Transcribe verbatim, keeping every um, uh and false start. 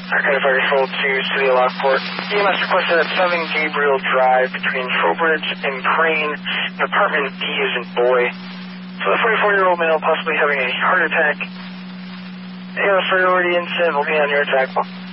Arcade Fire Control to City of Lockport. E M S requested at seven Gabriel Drive between Trowbridge and Crane. An apartment D is in boy. So a forty-four-year-old male possibly having a heart attack. A M S priority incident will be on your attack.